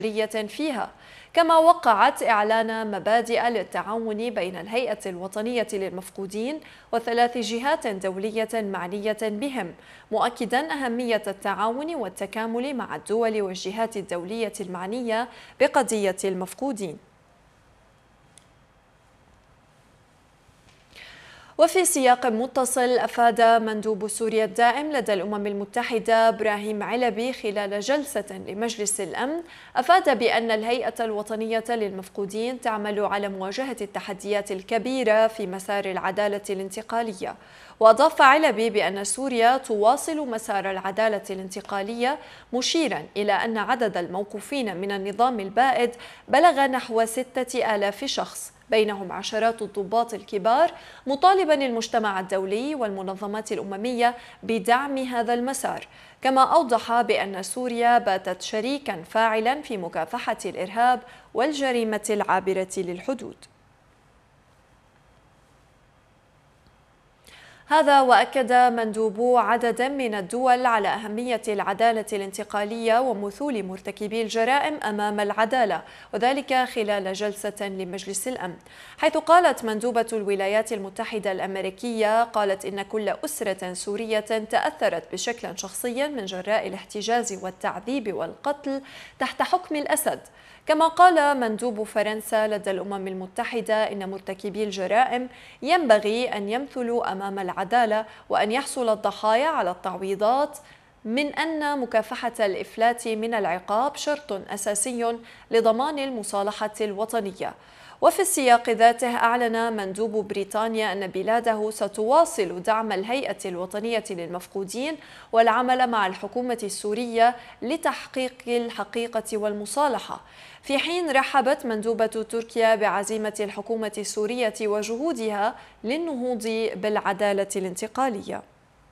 فيها. كما وقعت إعلان مبادئ للتعاون بين الهيئة الوطنية للمفقودين وثلاث جهات دولية معنية بهم، مؤكدا أهمية التعاون والتكامل مع الدول والجهات الدولية المعنية بقضية المفقودين. وفي سياق متصل، أفاد مندوب سوريا الدائم لدى الأمم المتحدة إبراهيم علبي خلال جلسة لمجلس الأمن بأن الهيئة الوطنية للمفقودين تعمل على مواجهة التحديات الكبيرة في مسار العدالة الانتقالية. وأضاف علبي بأن سوريا تواصل مسار العدالة الانتقالية، مشيرا إلى أن عدد الموقوفين من النظام البائد بلغ نحو 6000 شخص، بينهم عشرات الضباط الكبار، مطالبا المجتمع الدولي والمنظمات الأممية بدعم هذا المسار. كما أوضح بأن سوريا باتت شريكا فاعلا في مكافحة الإرهاب والجريمة العابرة للحدود. هذا وأكد مندوب عدد من الدول على أهمية العدالة الانتقالية ومثول مرتكبي الجرائم أمام العدالة، وذلك خلال جلسة لمجلس الأمن، حيث قالت مندوبة الولايات المتحدة الأمريكية إن كل أسرة سورية تأثرت بشكل شخصي من جراء الاحتجاز والتعذيب والقتل تحت حكم الأسد. كما قال مندوب فرنسا لدى الأمم المتحدة إن مرتكبي الجرائم ينبغي أن يمثلوا أمام العدالة وأن يحصل الضحايا على التعويضات، من أن مكافحة الإفلات من العقاب شرط أساسي لضمان المصالحة الوطنية. وفي السياق ذاته، أعلن مندوب بريطانيا أن بلاده ستواصل دعم الهيئة الوطنية للمفقودين والعمل مع الحكومة السورية لتحقيق الحقيقة والمصالحة، في حين رحبت مندوبة تركيا بعزيمة الحكومة السورية وجهودها للنهوض بالعدالة الانتقالية.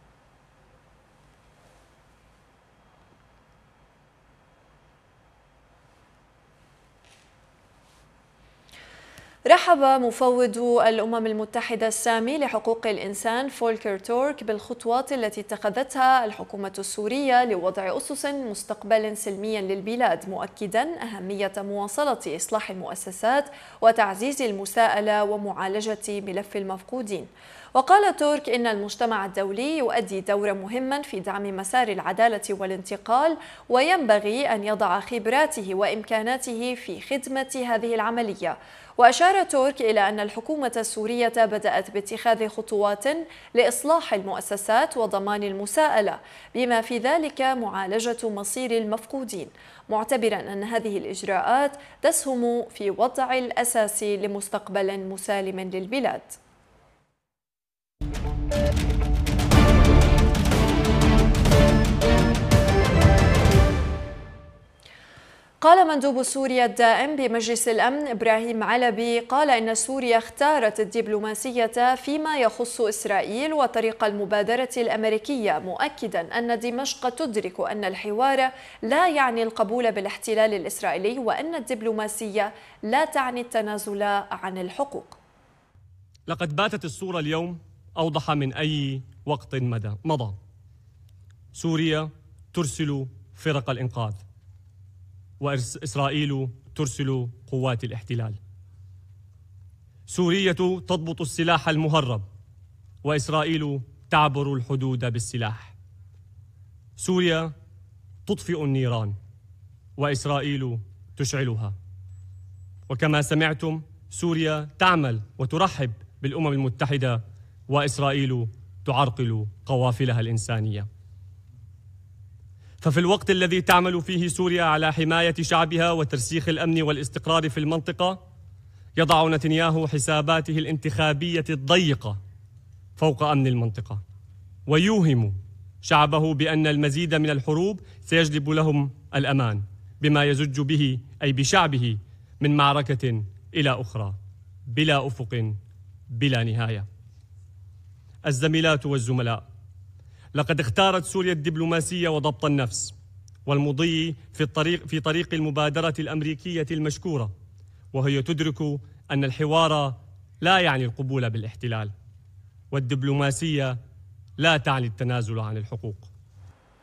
رحب مفوض الأمم المتحدة السامي لحقوق الإنسان فولكر تورك بالخطوات التي اتخذتها الحكومة السورية لوضع أسس مستقبل سلمي للبلاد، مؤكدا أهمية مواصلة إصلاح المؤسسات وتعزيز المساءلة ومعالجة ملف المفقودين. وقال تورك إن المجتمع الدولي يؤدي دورا مهما في دعم مسار العدالة والانتقال، وينبغي أن يضع خبراته وإمكاناته في خدمة هذه العملية. وأشار تورك إلى أن الحكومة السورية بدأت باتخاذ خطوات لإصلاح المؤسسات وضمان المساءلة، بما في ذلك معالجة مصير المفقودين، معتبرا أن هذه الإجراءات تسهم في وضع الأساس لمستقبل مسالم للبلاد. قال مندوب سوريا الدائم بمجلس الأمن إبراهيم علبي إن سوريا اختارت الدبلوماسية فيما يخص إسرائيل وطريق المبادرة الأمريكية، مؤكدا أن دمشق تدرك أن الحوار لا يعني القبول بالاحتلال الإسرائيلي، وأن الدبلوماسية لا تعني التنازل عن الحقوق. لقد باتت الصورة اليوم أوضح من أي وقت مضى. سوريا ترسل فرق الإنقاذ، وإسرائيل ترسل قوات الاحتلال. سوريا تضبط السلاح المهرب، وإسرائيل تعبر الحدود بالسلاح. سوريا تطفئ النيران، وإسرائيل تشعلها. وكما سمعتم، سوريا تعمل وترحب بالأمم المتحدة، وإسرائيل تعرقل قوافلها الإنسانية. ففي الوقت الذي تعمل فيه سوريا على حماية شعبها وترسيخ الأمن والاستقرار في المنطقة، يضع نتنياهو حساباته الانتخابية الضيقة فوق أمن المنطقة، ويوهم شعبه بأن المزيد من الحروب سيجلب لهم الأمان، بما يزج به أي بشعبه من معركة إلى أخرى بلا أفق بلا نهاية. الزميلات والزملاء، لقد اختارت سوريا الدبلوماسية وضبط النفس والمضي في طريق المبادرة الأمريكية المشكورة، وهي تدرك أن الحوار لا يعني القبول بالاحتلال، والدبلوماسية لا تعني التنازل عن الحقوق.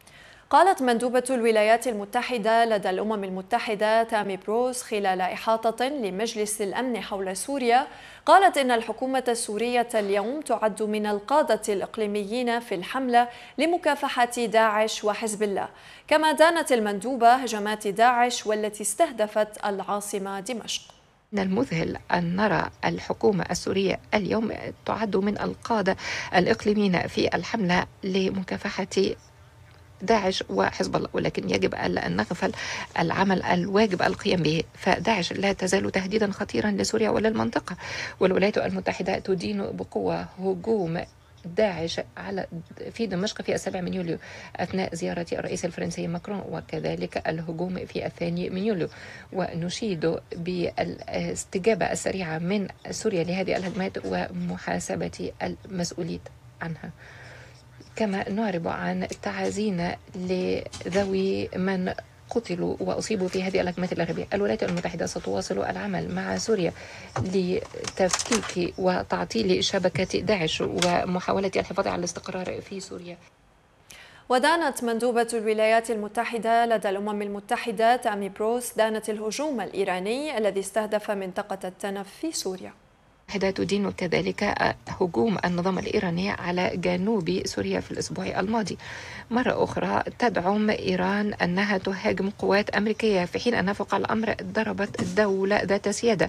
قالت مندوبة الولايات المتحدة لدى الأمم المتحدة تامي بروس خلال إحاطة لمجلس الأمن حول سوريا، قالت إن الحكومة السورية اليوم تعد من القادة الإقليميين في الحملة لمكافحة داعش وحزب الله. كما دانت المندوبة هجمات داعش والتي استهدفت العاصمة دمشق. من المذهل أن نرى الحكومة السورية اليوم تعد من القادة الإقليميين في الحملة لمكافحة داعش وحزب الله، ولكن يجب ألا نغفل العمل الواجب القيام به، فداعش لا تزال تهديدا خطيرا لسوريا وللمنطقة، والولايات المتحدة تدين بقوة هجوم داعش في دمشق في 7 من يوليو أثناء زيارة الرئيس الفرنسي ماكرون، وكذلك الهجوم في 2 من يوليو، ونشيد بالاستجابة السريعة من سوريا لهذه الهجمات ومحاسبة المسؤولين عنها. كما نعرب عن تعازينا لذوي من قتلوا وأصيبوا في هذه الهجمات الإرهابية. الولايات المتحدة ستواصل العمل مع سوريا لتفكيك وتعطيل شبكة داعش ومحاولة الحفاظ على الاستقرار في سوريا. ودانت مندوبة الولايات المتحدة لدى الأمم المتحدة تامي بروس دانت الهجوم الإيراني الذي استهدف منطقة التنف في سوريا. تدين كذلك هجوم النظام الإيراني على جنوب سوريا في الأسبوع الماضي. مرة أخرى تدعم إيران أنها تهاجم قوات أمريكية، في حين أنها فوق الأمر ضربت دولة ذات سيادة.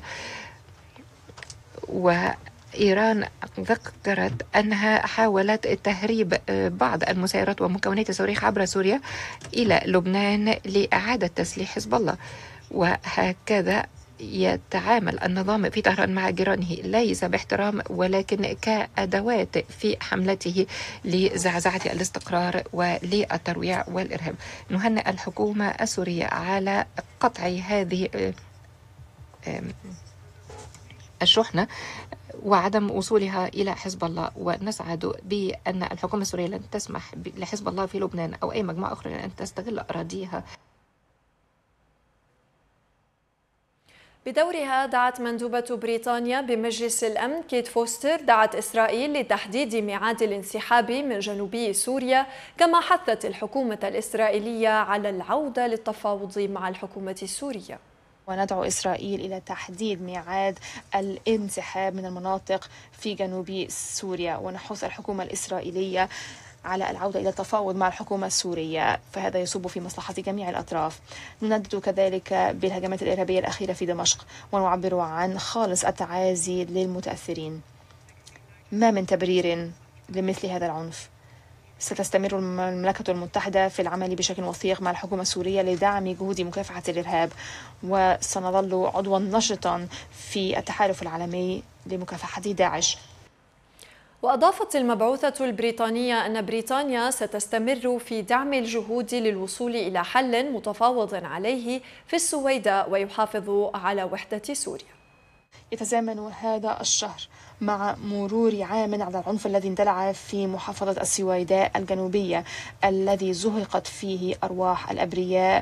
وإيران ذكرت أنها حاولت تهريب بعض المسيرات ومكونات الصواريخ عبر سوريا إلى لبنان لإعادة تسليح حزب الله. وهكذا يتعامل النظام في طهران مع جيرانه ليس باحترام ولكن كأدوات في حملته لزعزعة الاستقرار وللترويع والإرهاب. نهنئ الحكومة السورية على قطع هذه الشحنة وعدم وصولها إلى حزب الله، ونسعد بأن الحكومة السورية لن تسمح لحزب الله في لبنان أو أي مجموعة أخرى أن تستغل أراضيها. بدورها دعت مندوبة بريطانيا بمجلس الأمن كيت فوستر دعت إسرائيل لتحديد ميعاد الانسحاب من جنوبي سوريا، كما حثت الحكومة الإسرائيلية على العودة للتفاوض مع الحكومة السورية. وندعو إسرائيل إلى تحديد ميعاد الانسحاب من المناطق في جنوب سوريا، ونحث الحكومة الإسرائيلية على العودة إلى التفاوض مع الحكومة السورية، فهذا يصب في مصلحة جميع الأطراف. نندد كذلك بالهجمات الإرهابية الأخيرة في دمشق، ونعبر عن خالص التعازي للمتأثرين. ما من تبرير لمثل هذا العنف. ستستمر المملكة المتحدة في العمل بشكل وثيق مع الحكومة السورية لدعم جهود مكافحة الإرهاب، وسنظل عضوا نشطا في التحالف العالمي لمكافحة داعش. وأضافت المبعوثة البريطانية أن بريطانيا ستستمر في دعم الجهود للوصول إلى حل متفاوض عليه في السويداء ويحافظ على وحدة سوريا. يتزامن هذا الشهر مع مرور عام على العنف الذي اندلع في محافظة السويداء الجنوبية الذي زهقت فيه أرواح الأبرياء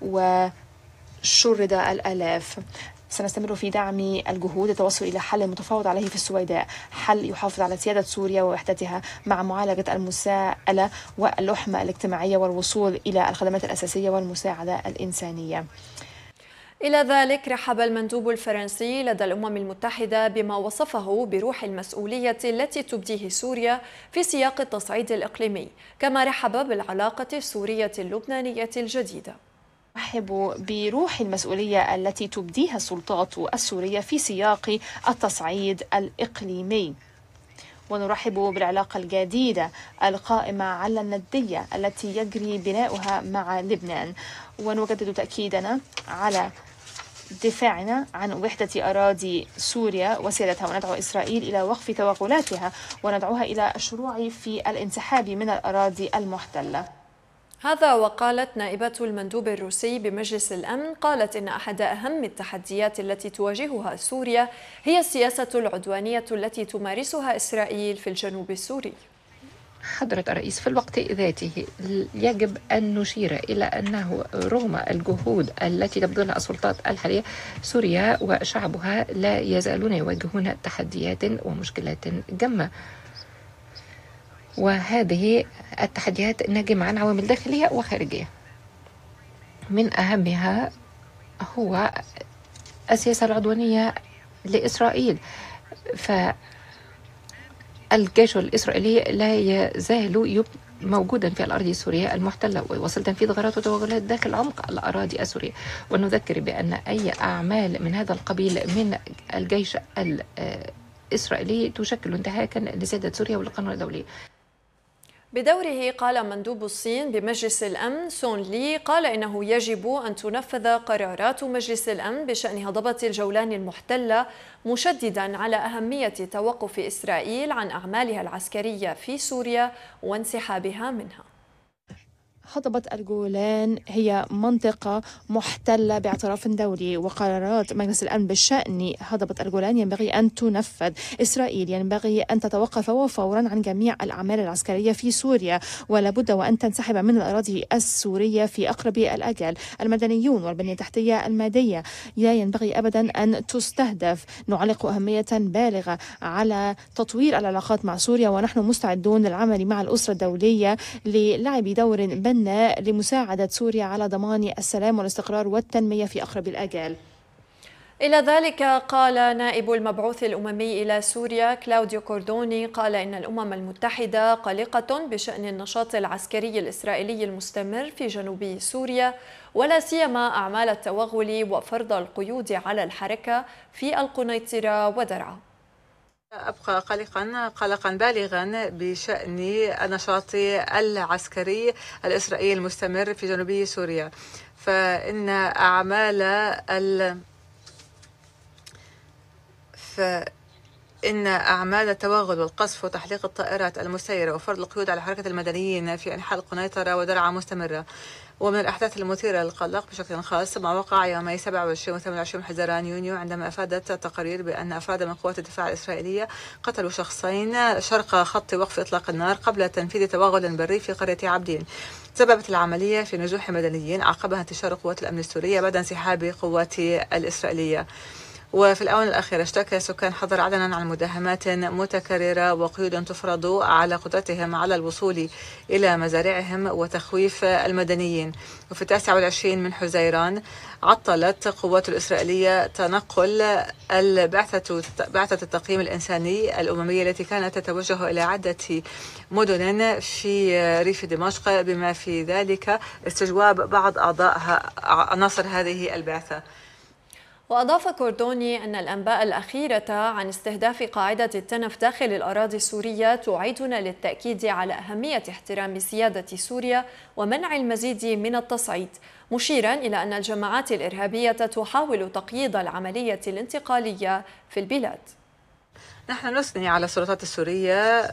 وشرد الآلاف. سنستمر في دعم الجهود للتوصل إلى حل متفاوض عليه في السويداء، حل يحافظ على سيادة سوريا ووحدتها مع معالجة المساءلة واللحمة الاجتماعية والوصول إلى الخدمات الأساسية والمساعدة الإنسانية. إلى ذلك رحب المندوب الفرنسي لدى الأمم المتحدة بما وصفه بروح المسؤولية التي تبديه سوريا في سياق التصعيد الإقليمي، كما رحب بالعلاقة السورية اللبنانية الجديدة. نرحب بروح المسؤولية التي تبديها السلطات السورية في سياق التصعيد الإقليمي، ونرحب بالعلاقة الجديدة القائمة على الندية التي يجري بناؤها مع لبنان، ونجدد تأكيدنا على دفاعنا عن وحدة أراضي سوريا وسيادتها، وندعو إسرائيل إلى وقف توغلاتها وندعوها إلى الشروع في الانسحاب من الأراضي المحتلة. هذا وقالت نائبة المندوب الروسي بمجلس الأمن، قالت إن أحد أهم التحديات التي تواجهها سوريا هي السياسة العدوانية التي تمارسها إسرائيل في الجنوب السوري. حضرة الرئيس، في الوقت ذاته يجب أن نشير إلى أنه رغم الجهود التي تبذلها السلطات الحالية، سوريا وشعبها لا يزالون يواجهون تحديات ومشكلات جمة. وهذه التحديات ناجمة عن عوامل داخلية وخارجية. من أهمها هو السياسة العدوانية لإسرائيل، فالجيش الإسرائيلي لا يزال موجودا في الأراضي السورية المحتلة، ويواصل تنفيذ غارات وتوغلات داخل عمق الأراضي السورية. ونذكر بأن أي أعمال من هذا القبيل من الجيش الإسرائيلي تشكل انتهاكا لسيادة سوريا والقانون الدولي. بدوره قال مندوب الصين بمجلس الأمن سون لي قال إنه يجب أن تنفذ قرارات مجلس الأمن بشأن هضبة الجولان المحتلة، مشددا على أهمية توقف إسرائيل عن أعمالها العسكرية في سوريا وانسحابها منها. هضبة الجولان هي منطقة محتلة باعتراف دولي، وقرارات مجلس الأمن بشأن هضبة الجولان ينبغي أن تنفذ. إسرائيل ينبغي أن تتوقف فورا عن جميع الأعمال العسكرية في سوريا، ولا بد وأن تنسحب من الأراضي السورية في أقرب الأجل. المدنيون والبنية التحتية المادية لا ينبغي أبدا أن تستهدف. نعلق أهمية بالغة على تطوير العلاقات مع سوريا، ونحن مستعدون للعمل مع الأسرة الدولية للعب دور بناء لمساعدة سوريا على ضمان السلام والاستقرار والتنمية في أقرب الآجال. إلى ذلك قال نائب المبعوث الأممي إلى سوريا كلاوديو كوردوني قال إن الأمم المتحدة قلقة بشأن النشاط العسكري الإسرائيلي المستمر في جنوب سوريا، ولا سيما أعمال التوغل وفرض القيود على الحركة في القنيطرة ودرعا. أبقى قلقا بالغا بشأن النشاط العسكري الإسرائيلي المستمر في جنوب سوريا، فإن أعمال التوغل والقصف وتحليق الطائرات المسيرة وفرض القيود على حركة المدنيين في أنحاء القنيطرة ودرعا مستمرة. ومن الأحداث المثيرة للقلق بشكل خاص ما وقع يومي 27 و 28 حزيران يونيو، عندما أفادت التقارير بأن أفراد من قوات الدفاع الإسرائيلية قتلوا شخصين شرق خط وقف إطلاق النار قبل تنفيذ توغل بري في قرية عابدين. سببت العملية في نزوح مدنيين عقبها انتشار قوات الأمن السورية بعد انسحاب قوات الإسرائيلية. وفي الآونة الأخيرة اشتكى سكان حضر عدنا عن مداهمات متكررة وقيود تفرض على قدرتهم على الوصول إلى مزارعهم وتخويف المدنيين. وفي 29 من حزيران عطلت القوات الإسرائيلية تنقل بعثة التقييم الإنساني الأممية التي كانت تتوجه إلى عدة مدن في ريف دمشق، بما في ذلك استجواب بعض عناصر هذه البعثة. وأضاف كوردوني أن الأنباء الأخيرة عن استهداف قاعدة التنف داخل الأراضي السورية تعيدنا للتأكيد على أهمية احترام سيادة سوريا ومنع المزيد من التصعيد، مشيرا إلى أن الجماعات الإرهابية تحاول تقييض العملية الانتقالية في البلاد. نحن نثني على السلطات السورية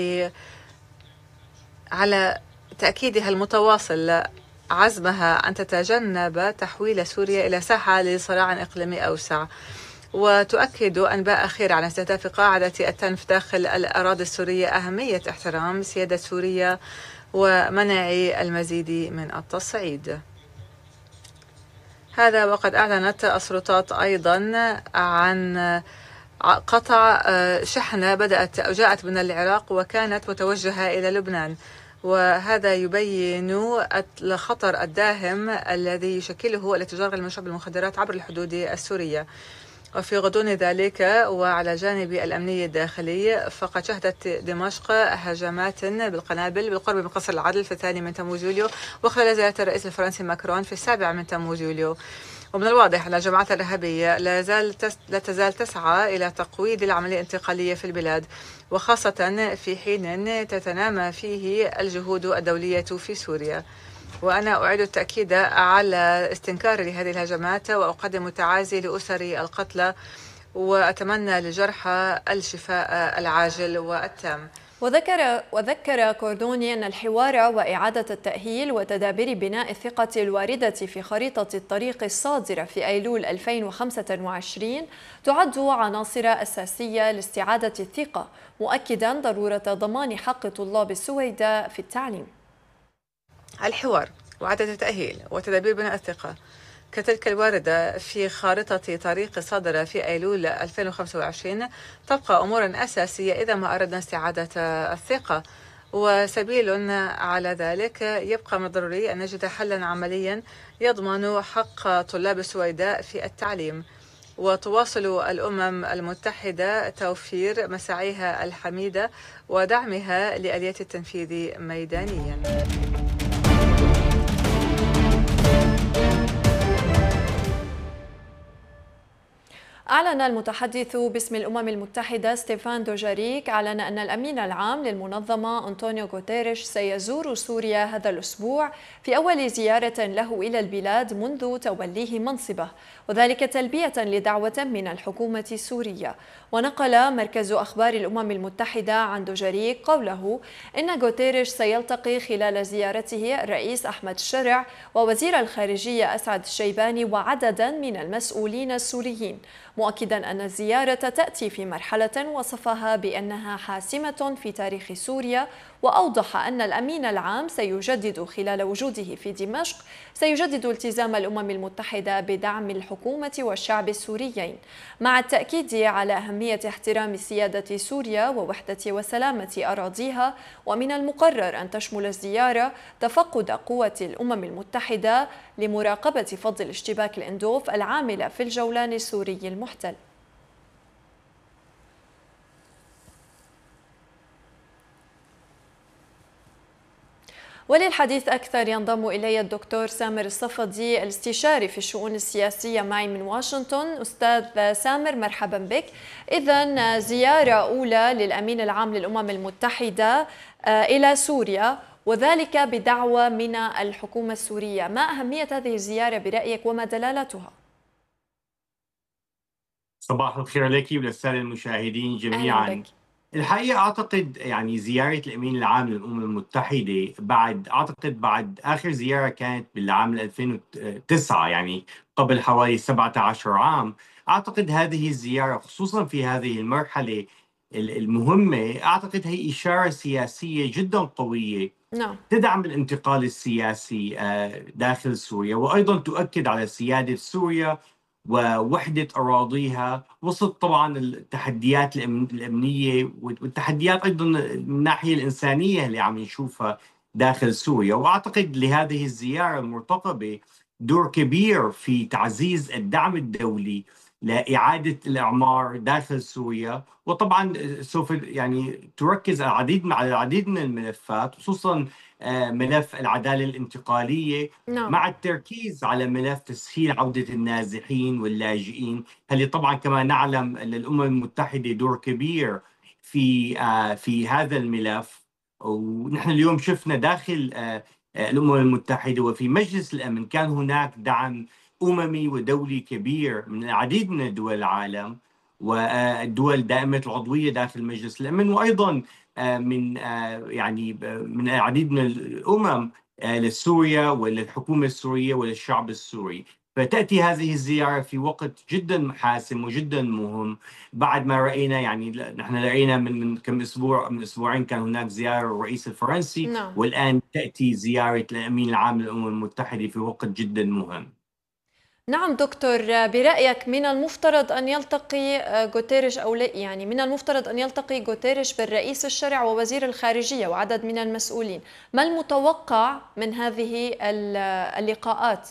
على تأكيدها المتواصل عزمها أن تتجنب تحويل سوريا إلى ساحة لصراع إقليمي أوسع، وتؤكد أنباء أخيرة عن استهداف قاعدة التنف داخل الأراضي السورية أهمية احترام سيادة سوريا ومنع المزيد من التصعيد. هذا وقد أعلنت السلطات أيضا عن قطع شحنة جاءت من العراق وكانت متوجهة إلى لبنان، وهذا يبين الخطر الداهم الذي يشكله الاتجار المشروع بالمخدرات عبر الحدود السورية. وفي غضون ذلك وعلى جانب الأمني الداخلي، فقد شهدت دمشق هجمات بالقنابل بالقرب من قصر العدل في 2 من تموز يوليو، وخلال زيارة الرئيس الفرنسي ماكرون في 7 من تموز يوليو. ومن الواضح أن الجماعات الإرهابية لا تزال تسعى إلى تقويض العملية الانتقالية في البلاد، وخاصة في حين تتنامى فيه الجهود الدولية في سوريا. وأنا أعيد التأكيد على استنكار لهذه الهجمات، وأقدم تعازي لأسر القتلى، وأتمنى للجرحى الشفاء العاجل والتام. وذكر كوردوني أن الحوار وإعادة التأهيل وتدابير بناء الثقة الواردة في خريطة الطريق الصادرة في أيلول 2025 تعد عناصر أساسية لاستعادة الثقة، مؤكدا ضرورة ضمان حق طلاب السويداء في التعليم. الحوار وإعادة التأهيل وتدابير بناء الثقة كتلك الواردة في خارطة طريق الصادرة في أيلول 2025 تبقى أمورا أساسية إذا ما أردنا استعادة الثقة. وسبيل على ذلك يبقى من الضروري أن نجد حلا عمليا يضمن حق طلاب السويداء في التعليم. وتواصل الأمم المتحدة توفير مساعيها الحميدة ودعمها لآليات التنفيذ ميدانيا. أعلن المتحدث باسم الأمم المتحدة ستيفان دوجاريك أن الأمين العام للمنظمة أنطونيو غوتيريش سيزور سوريا هذا الأسبوع في أول زيارة له إلى البلاد منذ توليه منصبه، وذلك تلبية لدعوة من الحكومة السورية. ونقل مركز أخبار الأمم المتحدة عن دوجاريك قوله إن غوتيريش سيلتقي خلال زيارته الرئيس أحمد شرع ووزير الخارجية أسعد الشيباني وعددا من المسؤولين السوريين، مؤكدا أن الزيارة تأتي في مرحلة وصفها بأنها حاسمة في تاريخ سوريا. وأوضح أن الأمين العام سيجدد خلال وجوده في دمشق التزام الأمم المتحدة بدعم الحكومة والشعب السوريين، مع التأكيد على أهمية احترام سيادة سوريا ووحدة وسلامة أراضيها. ومن المقرر أن تشمل الزيارة تفقد قوة الأمم المتحدة لمراقبة فض الاشتباك الإندوف العاملة في الجولان السوري المحتل. وللحديث أكثر ينضم إلي الدكتور سامر الصفدي الاستشاري في الشؤون السياسية معي من واشنطن. أستاذ سامر، مرحبا بك. إذن زيارة أولى للأمين العام للأمم المتحدة إلى سوريا، وذلك بدعوة من الحكومة السورية. ما أهمية هذه الزيارة برأيك وما دلالتها؟ صباح الخير لك وللسادة المشاهدين جميعا. الحقيقة أعتقد يعني زيارة الأمين العام للأمم المتحدة بعد آخر زيارة كانت بالعام 2009، يعني قبل حوالي 17 عام. أعتقد هذه الزيارة خصوصا في هذه المرحلة المهمة، أعتقد هي إشارة سياسية جدا قوية تدعم الانتقال السياسي داخل سوريا، وأيضا تؤكد على سيادة سوريا ووحدة أراضيها وسط طبعا التحديات الأمنية والتحديات أيضا من الناحية الإنسانية اللي عم نشوفها داخل سوريا. وأعتقد لهذه الزيارة المرتقبة دور كبير في تعزيز الدعم الدولي لإعادة الإعمار داخل سوريا، وطبعا سوف يعني تركز على العديد من الملفات، خصوصا ملف العدالة الانتقالية مع التركيز على ملف تسهيل عودة النازحين واللاجئين، اللي طبعا كما نعلم للأمم المتحدة دور كبير في هذا الملف. ونحن اليوم شفنا داخل الأمم المتحدة وفي مجلس الأمن كان هناك دعم أممي ودولي كبير من العديد من دول العالم والدول دائمة العضوية داخل مجلس الأمن، وأيضا من العديد من الأمم لسوريا وللحكومة السورية وللشعب السوري. فتأتي هذه الزيارة في وقت جدا حاسم وجدا مهم، بعد ما رأينا يعني نحن رأينا من كم أسبوع، من أسبوعين كان هناك زيارة الرئيس الفرنسي والآن تأتي زيارة الأمين العام للأمم المتحدة في وقت جدا مهم. نعم دكتور، برأيك من المفترض أن يلتقي غوتيريش أو لا، يعني من المفترض أن يلتقي غوتيريش بالرئيس الشرع ووزير الخارجية وعدد من المسؤولين، ما المتوقع من هذه اللقاءات؟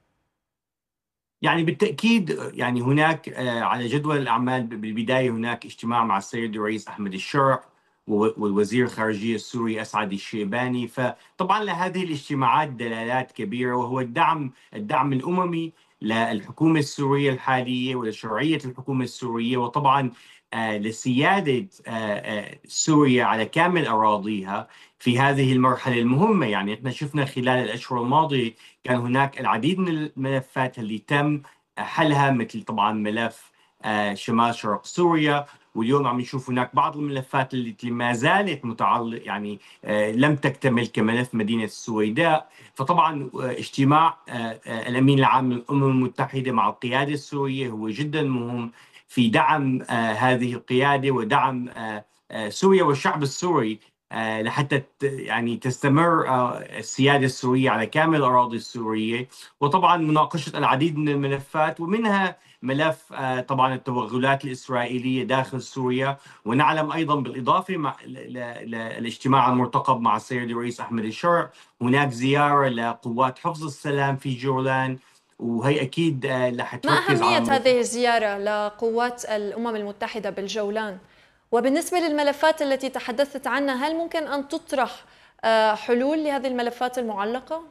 يعني بالتأكيد يعني هناك على جدول الأعمال بالبداية هناك اجتماع مع السيد الرئيس أحمد الشرع والوزير الخارجية السوري أسعد الشيباني. فطبعا لهذه الاجتماعات دلالات كبيرة، وهو الدعم الأممي للحكومة السورية الحالية ولشرعية الحكومة السورية، وطبعا لسيادة سوريا على كامل أراضيها في هذه المرحلة المهمة. يعني احنا شفنا خلال الأشهر الماضية كان هناك العديد من الملفات اللي تم حلها، مثل طبعا ملف شمال شرق سوريا، واليوم عم نشوف هناك بعض الملفات اللي ما زالت متعلق يعني لم تكتمل كملف مدينة السويداء. فطبعا اجتماع الأمين العام للأمم المتحدة مع القيادة السورية هو جدا مهم في دعم هذه القيادة ودعم سوريا والشعب السوري لحتى يعني تستمر السيادة السورية على كامل الأراضي السورية، وطبعا مناقشة العديد من الملفات ومنها ملف طبعا التوغلات الإسرائيلية داخل سوريا. ونعلم أيضا بالإضافة للاجتماع المرتقب مع السيد الرئيس أحمد الشرع هناك زيارة لقوات حفظ السلام في جولان، وهي أكيد رح ما تركز أهمية على هذه الزيارة لقوات الأمم المتحدة بالجولان؟ وبالنسبة للملفات التي تحدثت عنها، هل ممكن أن تطرح حلول لهذه الملفات المعلقة؟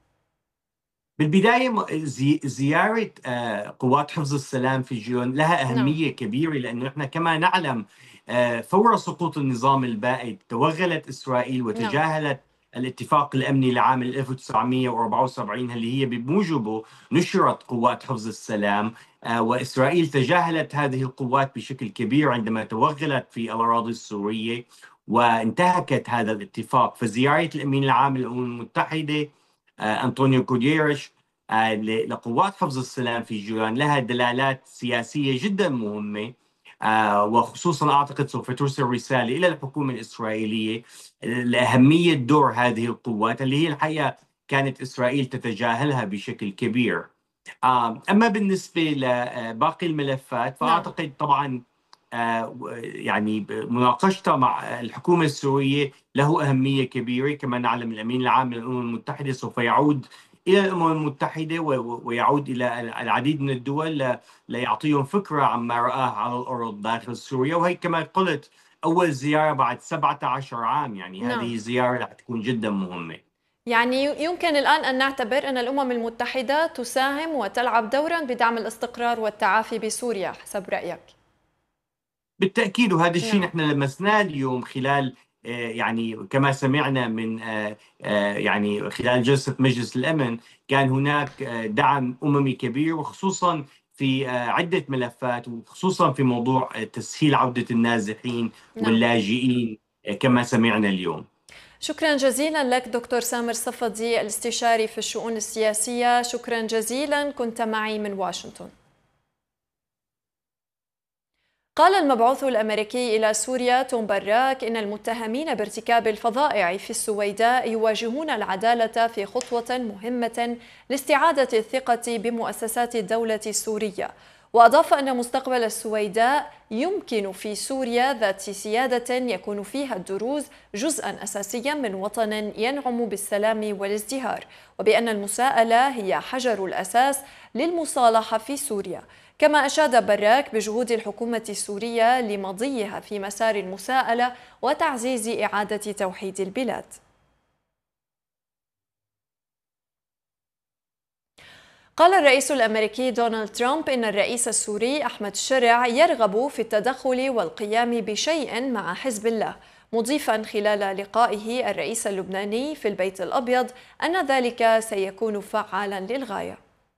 بالبداية زيارة قوات حفظ السلام في جولان لها نعم. أهمية كبيرة، لأنه إحنا كما نعلم فور سقوط النظام البائد توغلت إسرائيل نعم. وتجاهلت الاتفاق الأمني لعام 1974 اللي هي بموجبه نشرت قوات حفظ السلام، وإسرائيل تجاهلت هذه القوات بشكل كبير عندما توغلت في الأراضي السورية وانتهكت هذا الاتفاق. فزيارة الأمين العام للأمم المتحدة أنطونيو غوتيريش لقوات حفظ السلام في جولان لها دلالات سياسية جدا مهمة، وخصوصا أعتقد سوف ترسل رسالة إلى الحكومة الإسرائيلية لأهمية دور هذه القوات اللي هي الحقيقة كانت إسرائيل تتجاهلها بشكل كبير. أما بالنسبة لباقي الملفات فأعتقد طبعا يعني مناقشتها مع الحكومة السورية له أهمية كبيرة. كما نعلم الأمين العام للأمم المتحدة سوف يعود إلى الأمم المتحدة ويعود إلى العديد من الدول ليعطيهم فكرة عما رآه على الأرض داخل سوريا، وهي كما قلت أول زيارة بعد 17 عام. يعني نعم. هذه الزيارة رح تكون جدا مهمة. يعني يمكن الآن أن نعتبر أن الأمم المتحدة تساهم وتلعب دورا بدعم الاستقرار والتعافي بسوريا حسب رأيك؟ بالتأكيد، وهذا الشيء نعم. نحن لمسناه اليوم خلال يعني كما سمعنا من يعني خلال جلسة مجلس الأمن كان هناك دعم أممي كبير، وخصوصا في عدة ملفات، وخصوصا في موضوع تسهيل عودة النازحين نعم. واللاجئين كما سمعنا اليوم. شكرا جزيلا لك دكتور سامر صفدي الاستشاري في الشؤون السياسية، شكرا جزيلا، كنت معي من واشنطن. قال المبعوث الأمريكي إلى سوريا توم براك إن المتهمين بارتكاب الفظائع في السويداء يواجهون العدالة في خطوة مهمة لاستعادة الثقة بمؤسسات الدولة السورية، وأضاف أن مستقبل السويداء يمكن في سوريا ذات سيادة يكون فيها الدروز جزءا أساسيا من وطن ينعم بالسلام والازدهار، وبأن المساءلة هي حجر الأساس للمصالحة في سوريا. كما أشاد براك بجهود الحكومة السورية لمضيها في مسار المساءلة وتعزيز إعادة توحيد البلاد. قال الرئيس الأمريكي دونالد ترامب إن الرئيس السوري أحمد شرع يرغب في التدخل والقيام بشيء مع حزب الله، مضيفا خلال لقائه الرئيس اللبناني في البيت الأبيض أن ذلك سيكون فعالا للغاية.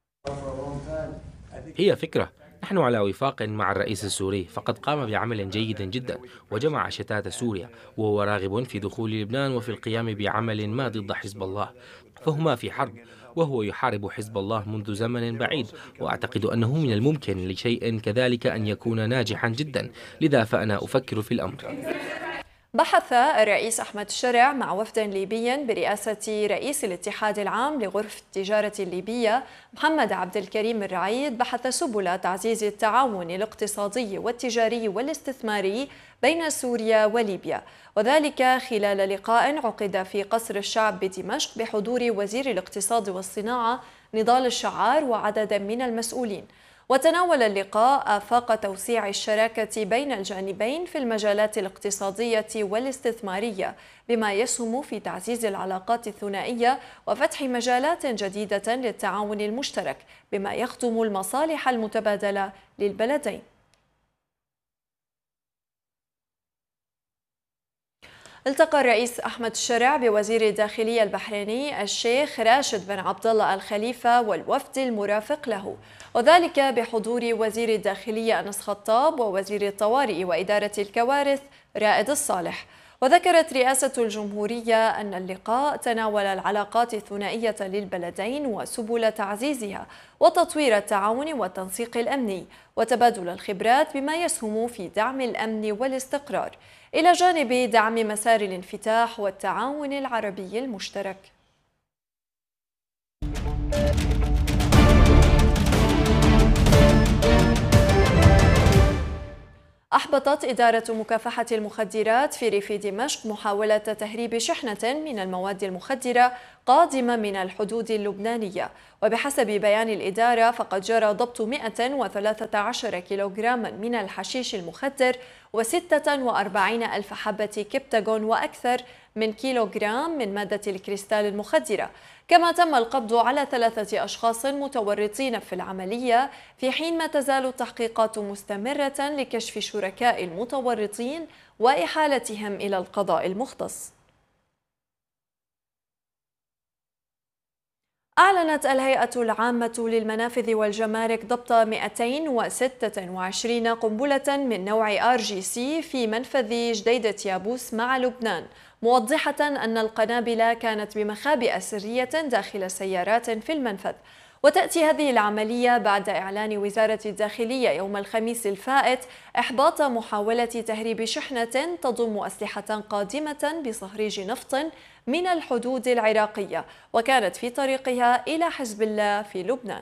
هي فكرة، نحن على وفاق مع الرئيس السوري، فقد قام بعمل جيد جدا وجمع شتات سوريا، وهو راغب في دخول لبنان وفي القيام بعمل ما ضد حزب الله، فهما في حرب وهو يحارب حزب الله منذ زمن بعيد، وأعتقد أنه من الممكن لشيء كذلك أن يكون ناجحا جدا، لذا فأنا أفكر في الأمر. بحث الرئيس أحمد شرع مع وفد ليبي برئاسة رئيس الاتحاد العام لغرفة التجارة الليبية محمد عبد الكريم الرعيد بحث سبل تعزيز التعاون الاقتصادي والتجاري والاستثماري بين سوريا وليبيا، وذلك خلال لقاء عقد في قصر الشعب بدمشق بحضور وزير الاقتصاد والصناعة نضال الشعار وعدد من المسؤولين. وتناول اللقاء آفاق توسيع الشراكة بين الجانبين في المجالات الاقتصادية والاستثمارية، بما يسهم في تعزيز العلاقات الثنائية وفتح مجالات جديدة للتعاون المشترك، بما يخدم المصالح المتبادلة للبلدين. التقى الرئيس أحمد شرع بوزير الداخلية البحريني الشيخ راشد بن عبد الله الخليفة والوفد المرافق له، وذلك بحضور وزير الداخلية أنس خطاب ووزير الطوارئ وإدارة الكوارث رائد الصالح. وذكرت رئاسة الجمهورية أن اللقاء تناول العلاقات الثنائية للبلدين وسبل تعزيزها وتطوير التعاون والتنسيق الأمني وتبادل الخبرات بما يسهم في دعم الأمن والاستقرار إلى جانب دعم مسار الانفتاح والتعاون العربي المشترك. أحبطت إدارة مكافحة المخدرات في ريف دمشق محاولة تهريب شحنة من المواد المخدرة قادمة من الحدود اللبنانية، وبحسب بيان الإدارة فقد جرى ضبط 113 كيلوغراما من الحشيش المخدر و46 ألف حبة كبتاغون وأكثر من كيلوغرام من مادة الكريستال المخدرة. كما تم القبض على 3 أشخاص متورطين في العملية، في حين ما تزال التحقيقات مستمرة لكشف شركاء المتورطين وإحالتهم إلى القضاء المختص. أعلنت الهيئة العامة للمنافذ والجمارك ضبط 226 قنبلة من نوع RGC في منفذ جديدة يابوس مع لبنان، موضحة أن القنابل كانت بمخابئ سرية داخل سيارات في المنفذ. وتأتي هذه العملية بعد إعلان وزارة الداخلية يوم الخميس الفائت إحباط محاولة تهريب شحنة تضم أسلحة قادمة بصهريج نفط من الحدود العراقية، وكانت في طريقها إلى حزب الله في لبنان.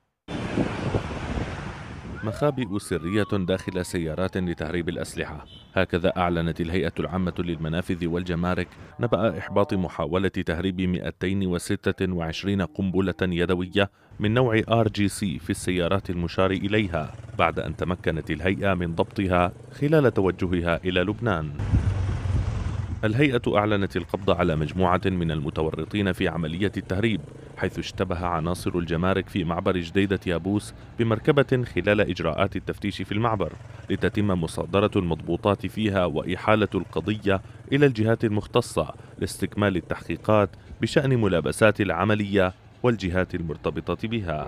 مخابئ سرية داخل سيارات لتهريب الأسلحة، هكذا أعلنت الهيئة العامة للمنافذ والجمارك نبأ إحباط محاولة تهريب 226 قنبلة يدوية من نوع RGC في السيارات المشار إليها، بعد أن تمكنت الهيئة من ضبطها خلال توجهها إلى لبنان. الهيئة أعلنت القبض على مجموعة من المتورطين في عملية التهريب، حيث اشتبه عناصر الجمارك في معبر جديدة يابوس بمركبة خلال إجراءات التفتيش في المعبر، لتتم مصادرة المضبوطات فيها وإحالة القضية إلى الجهات المختصة لاستكمال التحقيقات بشأن ملابسات العملية والجهات المرتبطة بها.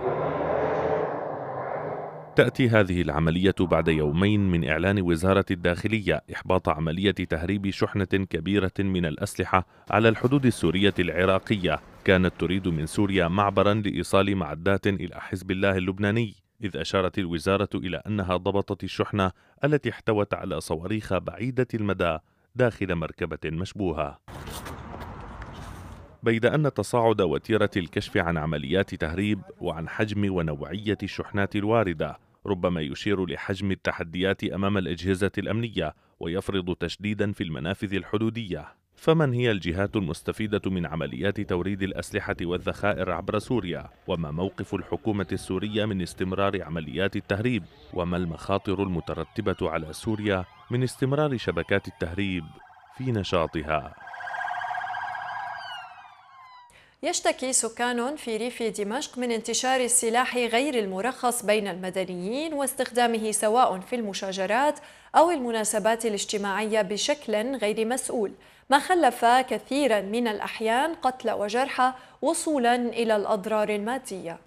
تأتي هذه العملية بعد يومين من إعلان وزارة الداخلية إحباط عملية تهريب شحنة كبيرة من الأسلحة على الحدود السورية العراقية، كانت تريد من سوريا معبرا لإيصال معدات إلى حزب الله اللبناني، إذ أشارت الوزارة إلى أنها ضبطت الشحنة التي احتوت على صواريخ بعيدة المدى داخل مركبة مشبوهة. بيد أن تصاعد وتيرة الكشف عن عمليات تهريب وعن حجم ونوعية الشحنات الواردة ربما يشير لحجم التحديات أمام الأجهزة الأمنية ويفرض تشديدا في المنافذ الحدودية. فمن هي الجهات المستفيدة من عمليات توريد الأسلحة والذخائر عبر سوريا؟ وما موقف الحكومة السورية من استمرار عمليات التهريب؟ وما المخاطر المترتبة على سوريا من استمرار شبكات التهريب في نشاطها؟ يشتكي سكان في ريف دمشق من انتشار السلاح غير المرخص بين المدنيين واستخدامه سواء في المشاجرات أو المناسبات الاجتماعية بشكل غير مسؤول، ما خلف كثيرا من الأحيان قتل وجرحى وصولا إلى الأضرار المادية.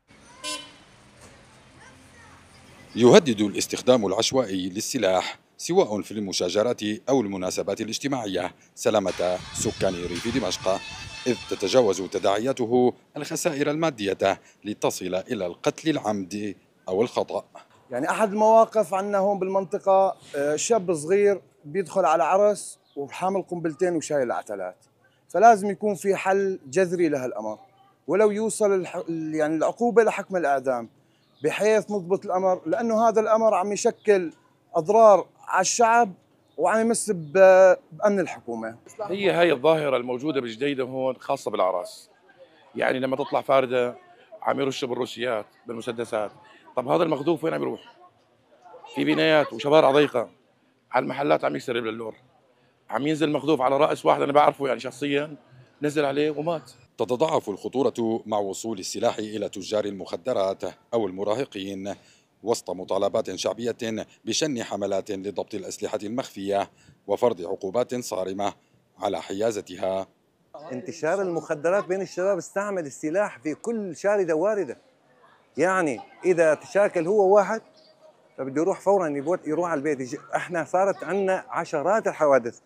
يهدد الاستخدام العشوائي للسلاح سواء في المشاجرات أو المناسبات الاجتماعية سلامة سكان ريف دمشق، إذ تتجاوز تداعياته الخسائر المادية لتصل إلى القتل العمد أو الخطأ. يعني أحد المواقف عندنا هون بالمنطقة شاب صغير بيدخل على عرس وحامل قنبلتين وشايل عتلات، فلازم يكون في حل جذري لهالأمر، ولو يوصل يعني العقوبة لحكم الإعدام بحيث نضبط الأمر، لأنه هذا الأمر عم يشكل أضرار على الشعب وعم يمس بأمن الحكومة. هي الظاهرة الموجودة بالجديدة هون خاصة بالأعراس، يعني لما تطلع فاردة عم يرش بالروسيات بالمسدسات. طب هذا المخذوف وين عم يروح؟ في بنايات وشوارع ضيقة، على المحلات عم يكسر باللور، عم ينزل مخذوف على رأس واحد أنا بعرفه يعني شخصيا، نزل عليه ومات. تتضاعف الخطورة مع وصول السلاح إلى تجار المخدرات أو المراهقين وسط مطالبات شعبية بشن حملات لضبط الأسلحة المخفية وفرض عقوبات صارمة على حيازتها. انتشار المخدرات بين الشباب استعمل السلاح في كل شاردة واردة، يعني إذا تشاكل هو واحد فبده يروح فورا يروح على البيت. احنا صارت عندنا عشرات الحوادث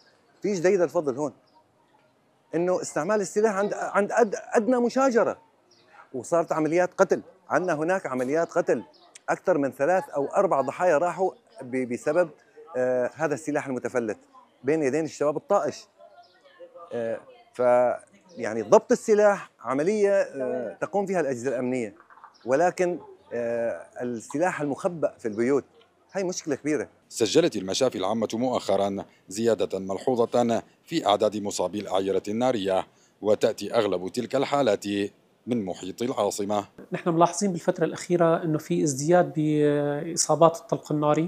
في جديد الفضل هون انه استعمال السلاح عند ادنى مشاجره، وصارت عمليات قتل. عندنا هناك عمليات قتل، اكثر من 3 أو 4 ضحايا راحوا بسبب هذا السلاح المتفلت بين يدين الشباب الطائش. ف يعني ضبط السلاح عمليه تقوم فيها الاجهزه الامنيه، ولكن السلاح المخبأ في البيوت هي مشكله كبيره. سجلت المشافي العامة مؤخرا زيادة ملحوظة في أعداد مصابي الأعيرة النارية، وتأتي أغلب تلك الحالات من محيط العاصمة. نحن ملاحظين بالفترة الأخيرة أنه في ازدياد بإصابات الطلق الناري.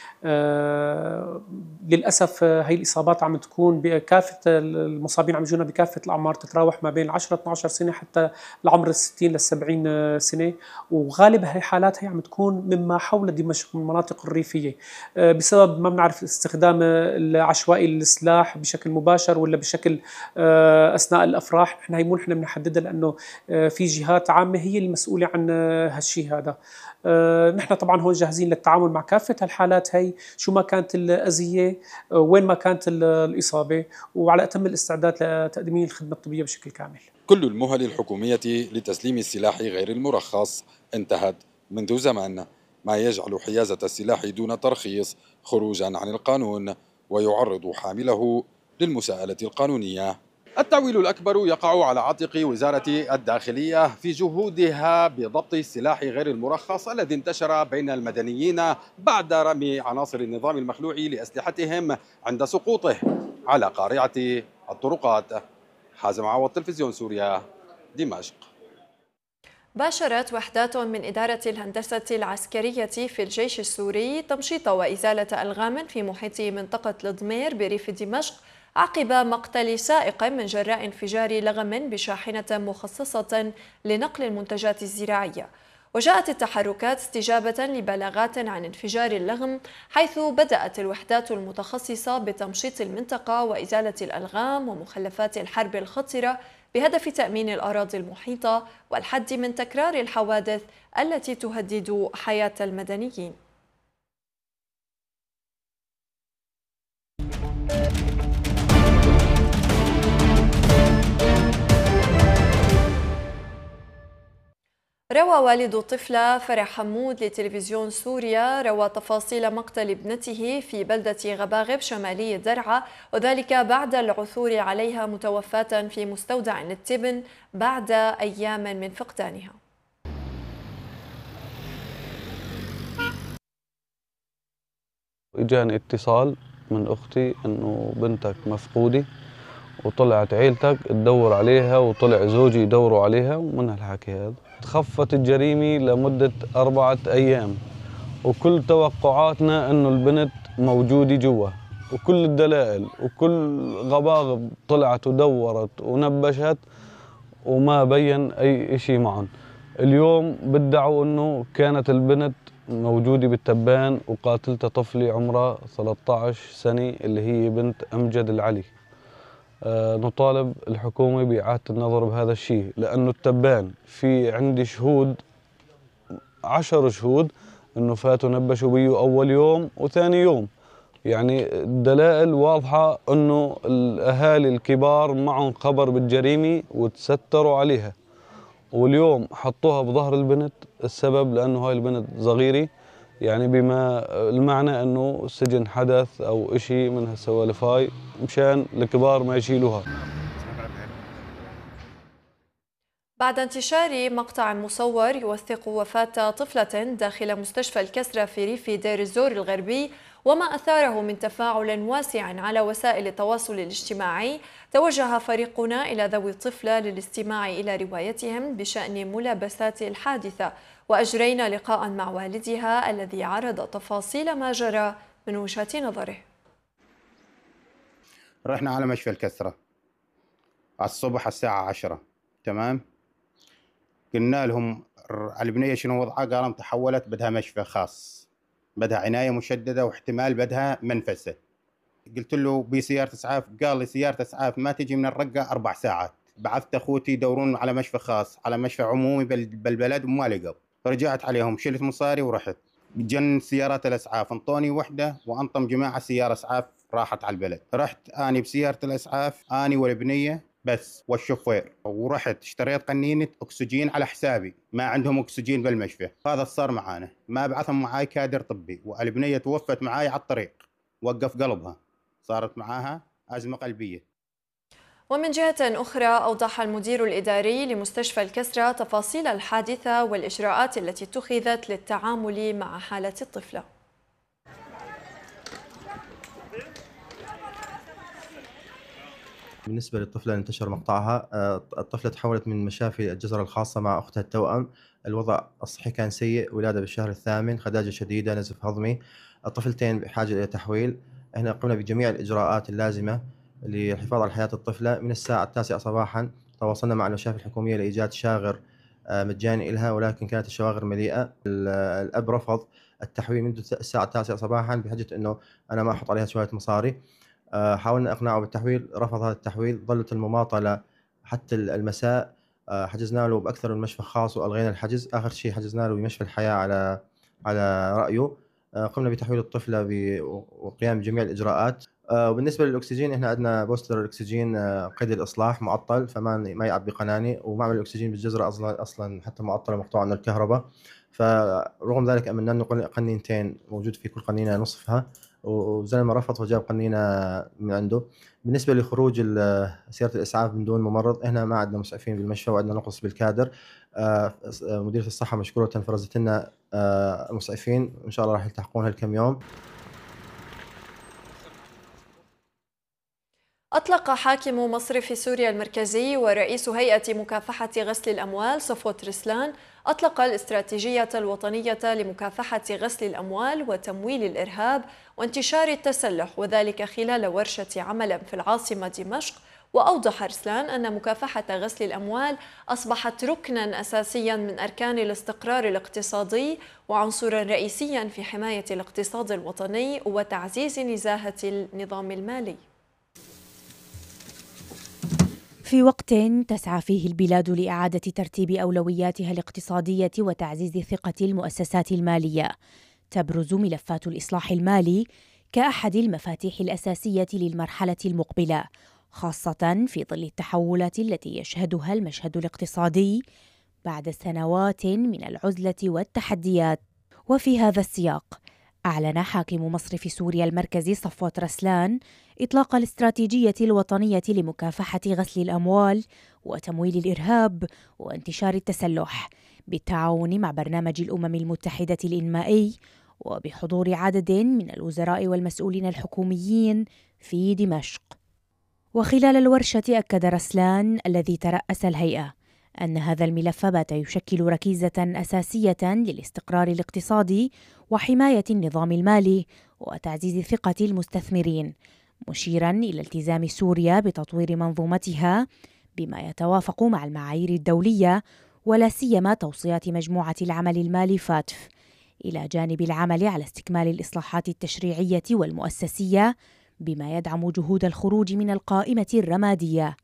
للأسف هي الإصابات عم تكون بكافة المصابين، عم يجونا بكافة الأعمار، تتراوح ما بين 10-12 سنة حتى العمر 60-70 سنة، وغالب هي حالات هي عم تكون مما حول دمشق من المناطق الريفية، بسبب ما بنعرف استخدام العشوائي للسلاح بشكل مباشر ولا بشكل أثناء الأفراح. نحن هي مو نحن بنحددها، لأنه في جهات عامة هي المسؤولة عن هالشيء هذا. نحن طبعا هون جاهزين للتعامل مع كافة هالحالات هي، شو ما كانت الأذية، وين ما كانت الإصابة، وعلى أتم الاستعداد لتقديم الخدمة الطبية بشكل كامل. كل المهل الحكومية لتسليم السلاح غير المرخص انتهت منذ زمن، ما يجعل حيازة السلاح دون ترخيص خروجا عن القانون ويعرض حامله للمساءلة القانونية. التعويل الأكبر يقع على عاتق وزارة الداخلية في جهودها بضبط السلاح غير المرخص الذي انتشر بين المدنيين بعد رمي عناصر النظام المخلوع لأسلحتهم عند سقوطه على قارعة الطرقات. حازم عوض، تلفزيون سوريا، دمشق. باشرت وحدات من إدارة الهندسة العسكرية في الجيش السوري تمشيط وإزالة ألغام في محيط منطقة الضمير بريف دمشق عقب مقتل سائق من جراء انفجار لغم بشاحنة مخصصة لنقل المنتجات الزراعية. وجاءت التحركات استجابة لبلاغات عن انفجار اللغم، حيث بدأت الوحدات المتخصصة بتمشيط المنطقة وإزالة الألغام ومخلفات الحرب الخطرة بهدف تأمين الأراضي المحيطة والحد من تكرار الحوادث التي تهدد حياة المدنيين. روى والد الطفلة فرح حمود لتلفزيون سوريا تفاصيل مقتل ابنته في بلدة غباغب شمالي درعا، وذلك بعد العثور عليها متوفاة في مستودع التبن بعد أيام من فقدانها. إجاني اتصال من أختي إنه بنتك مفقودة، وطلعت عيلتك تدور عليها وطلع زوجي يدوروا عليها، ومن هالحكي هذا تخفت الجريمة لمدة 4 أيام، وكل توقعاتنا إنه البنت موجودة جوا، وكل الدلائل وكل غباغب طلعت ودورت ونبشت وما بين أي إشي معهم. اليوم بدعوا إنه كانت البنت موجودة بالتبان وقاتلتها طفلة عمرها 13 سنة اللي هي بنت أمجد العلي. نطالب الحكومة بإعادة النظر بهذا الشيء، لأنه التبان في عندي شهود 10 شهود إنه فاتوا نبشوا بيه أول يوم وثاني يوم، يعني الدلائل واضحة إنه الأهالي الكبار معهم خبر بالجريمة وتستروا عليها، واليوم حطوها بظهر البنت. السبب لأنه هاي البنت صغيرة، يعني بما المعنى أنه السجن حدث أو إشي من هالسوالف هاي مشان الكبار ما يشيلوها. بعد انتشار مقطع مصور يوثق وفاة طفلة داخل مستشفى الكسرى في ريف دير الزور الغربي وما أثاره من تفاعل واسع على وسائل التواصل الاجتماعي، توجه فريقنا إلى ذوي الطفلة للاستماع إلى روايتهم بشأن ملابسات الحادثة، وأجرينا لقاء مع والدها الذي عرض تفاصيل ما جرى من وجهة نظره. رحنا على مشفى الكسرى على الصبح الساعة 10، تمام. قلنا لهم البنية شنو وضعها؟ قالوا تحولت بدها مشفى خاص، بدها عناية مشددة واحتمال بدها منفسة. قلت له بسيارة إسعاف، قال لي سيارة إسعاف ما تجي من الرقة 4 ساعات. بعثت أخوتي يدورون على مشفى خاص، على مشفى عمومي بالبلد وما لقوا، فرجعت عليهم شلت مصاري ورحت. جن سيارات الإسعاف انطوني وحدة وأنطم جماعة سيارة إسعاف راحت على البلد. رحت أنا بسيارة الإسعاف أنا والبنية بس والشوفير، ورحت اشتريت قنينة أكسجين على حسابي، ما عندهم أكسجين بالمشفى. هذا صار معانا، ما بعثهم معاي كادر طبي، والبنية توفت معاي على الطريق، وقف قلبها، صارت معاها أزمة قلبية. ومن جهة أخرى أوضح المدير الإداري لمستشفى الكسرى تفاصيل الحادثة والإجراءات التي اتخذت للتعامل مع حالة الطفلة. بالنسبة للطفلة اللي انتشر مقطعها، الطفلة تحولت من مشافي الجزر الخاصة مع أختها التوأم. الوضع الصحي كان سيء، ولادة بالشهر الثامن، خداجة شديدة، نزف هضمي. الطفلتين بحاجة إلى تحويل. احنا قمنا بجميع الإجراءات اللازمة للحفاظ على حياة الطفلة. من الساعة 9 صباحا تواصلنا مع المشافي الحكومية لإيجاد شاغر مجاني لها، ولكن كانت الشواغر مليئة. الأب رفض التحويل منذ الساعة 9 صباحا بحجة أنه أنا ما أحط عليها شوية مصاري. حاولنا إقناعه بالتحويل، رفض هذا التحويل. ظلت المماطلة حتى المساء. حجزنا له بأكثر من مشفى خاص وألغينا الحجز. آخر شيء حجزنا له بمشفى الحياة على رأيه. قمنا بتحويل الطفلة وقيام بجميع الإجراءات. وبالنسبة للأكسجين، إحنا عندنا بوستر الأكسجين قيد الإصلاح معطل، فما يعبي قناني، ومعمل الأكسجين بالجزرة أصلا حتى معطلة مقطوعة عن الكهرباء. فرغم ذلك أمنا أنه قنينتين موجود في كل قنينة نصفها، وزلمة رفض وجاب قنينة من عنده. بالنسبة لخروج سيارة الإسعاف من دون ممرض، إحنا ما عندنا مسعفين بالمشفى وعندنا نقص بالكادر. مديرية الصحة مشكورة فرزت لنا مسعفين، إن شاء الله راح يلتحقون هالكم يوم. أطلق حاكم مصرف سوريا المركزي ورئيس هيئة مكافحة غسل الأموال صفوت رسلان أطلق الاستراتيجية الوطنية لمكافحة غسل الأموال وتمويل الإرهاب وانتشار التسلح، وذلك خلال ورشة عمل في العاصمة دمشق. وأوضح رسلان أن مكافحة غسل الأموال أصبحت ركناً أساسياً من أركان الاستقرار الاقتصادي وعنصراً رئيسياً في حماية الاقتصاد الوطني وتعزيز نزاهة النظام المالي. في وقت تسعى فيه البلاد لإعادة ترتيب أولوياتها الاقتصادية وتعزيز ثقة المؤسسات المالية، تبرز ملفات الإصلاح المالي كأحد المفاتيح الأساسية للمرحلة المقبلة، خاصة في ظل التحولات التي يشهدها المشهد الاقتصادي بعد سنوات من العزلة والتحديات. وفي هذا السياق أعلن حاكم مصرف سوريا المركزي صفوت رسلان إطلاق الاستراتيجية الوطنية لمكافحة غسل الأموال وتمويل الإرهاب وانتشار التسلح بالتعاون مع برنامج الأمم المتحدة الإنمائي وبحضور عدد من الوزراء والمسؤولين الحكوميين في دمشق. وخلال الورشة أكد رسلان الذي ترأس الهيئة أن هذا الملف بات يشكل ركيزة أساسية للاستقرار الاقتصادي وحماية النظام المالي وتعزيز ثقة المستثمرين، مشيراً إلى التزام سوريا بتطوير منظومتها بما يتوافق مع المعايير الدولية ولا سيما توصيات مجموعة العمل المالي فاتف، إلى جانب العمل على استكمال الإصلاحات التشريعية والمؤسسية بما يدعم جهود الخروج من القائمة الرمادية.